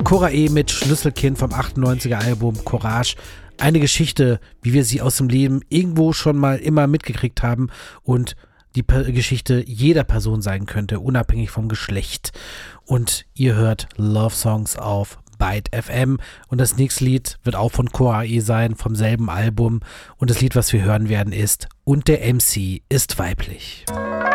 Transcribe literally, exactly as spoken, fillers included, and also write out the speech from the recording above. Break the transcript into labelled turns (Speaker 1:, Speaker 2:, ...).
Speaker 1: Cora E. mit Schlüsselkind vom achtundneunziger Album Courage. Eine Geschichte, wie wir sie aus dem Leben irgendwo schon mal immer mitgekriegt haben und die P- Geschichte jeder Person sein könnte, unabhängig vom Geschlecht. Und ihr hört Love Songs auf Byte F M und das nächste Lied wird auch von Cora E. sein, vom selben Album. Und das Lied, was wir hören werden, ist Und der M C ist weiblich.